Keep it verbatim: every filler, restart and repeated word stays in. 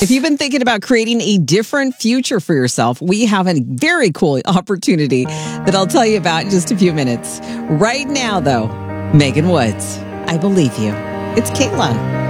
If you've been thinking about creating a different future for yourself, we have a very cool opportunity that I'll tell you about in just a few minutes. Right now, though, Megan Woods, I believe you. It's Kayla.